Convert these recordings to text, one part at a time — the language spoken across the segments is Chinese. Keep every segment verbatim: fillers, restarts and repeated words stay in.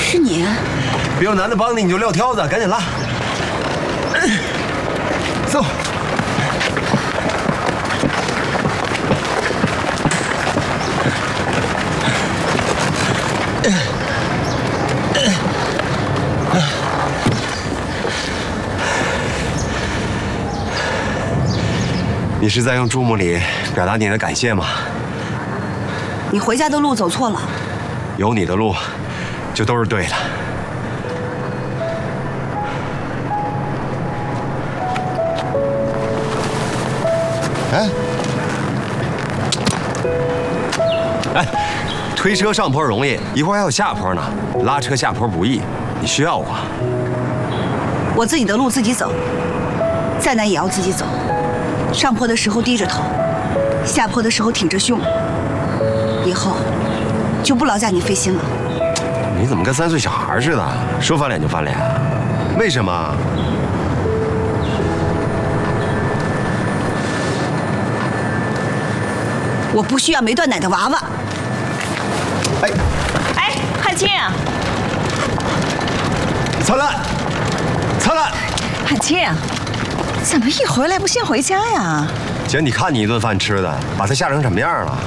是你？ 别有男的帮你，你就撂挑子，赶紧拉。走。你是在用注目礼表达你的感谢吗？ 你回家的路走错了。 有你的路，就都是对的。哎，哎，推车上坡容易，一会儿还有下坡呢，拉车下坡不易。你需要我？ 我自己的路自己走，再难也要自己走。上坡的时候低着头，下坡的时候挺着胸。以后就不劳驾你费心了。 你怎么跟三岁小孩似的，说翻脸就翻脸？为什么？ 我不需要没断奶的娃娃。 哎，哎，汉卿， 灿烂，灿烂， 汉卿，怎么一回来不先回家呀？ 姐，你看你一顿饭吃的，把他吓成什么样了？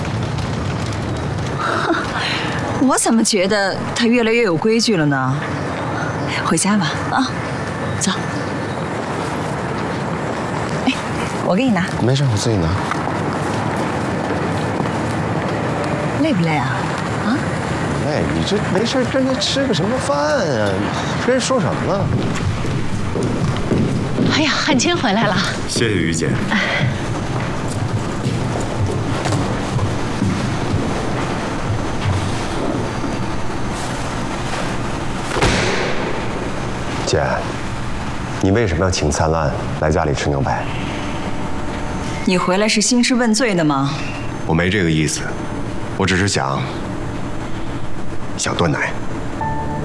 我怎么觉得他越来越有规矩了呢？回家吧，啊，走。哎，我给你拿。 没事，我自己拿。 累不累啊？啊？ 累，你这没事跟人吃个什么饭啊？跟人说什么了？ 哎呀，汉卿回来了。 谢谢于姐。姐，你为什么要请灿烂来家里吃牛排？ 你回来是兴师问罪的吗？ 我没这个意思，我只是想想断奶。